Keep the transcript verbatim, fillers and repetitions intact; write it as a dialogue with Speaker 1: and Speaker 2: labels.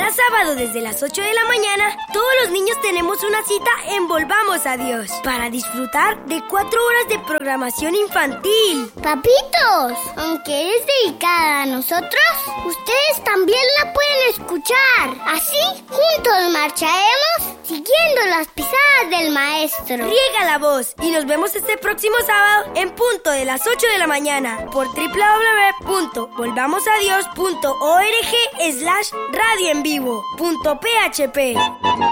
Speaker 1: Cada sábado desde las ocho de la mañana, todos los niños tenemos una cita en Volvamos a Dios para disfrutar de cuatro horas de programación infantil.
Speaker 2: Papitos, aunque es dedicada a nosotros, ustedes también la pueden escuchar. Así, juntos marcharemos siguiendo las pisadas del maestro.
Speaker 1: Riega la voz y nos vemos este próximo sábado en punto de las ocho de la mañana por doble u doble u doble u punto volvamos a dios punto org slash radio en vivo punto p h p.